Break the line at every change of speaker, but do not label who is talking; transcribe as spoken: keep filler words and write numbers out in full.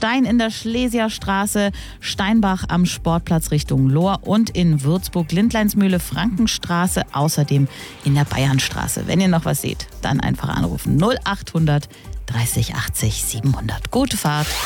Stein in der Schlesierstraße, Steinbach am Sportplatz Richtung Lohr und in Würzburg Lindleinsmühle, Frankenstraße, außerdem in der Bayernstraße. Wenn ihr noch was seht, dann einfach anrufen null acht hundert dreißig achtzig siebenhundert. Gute Fahrt.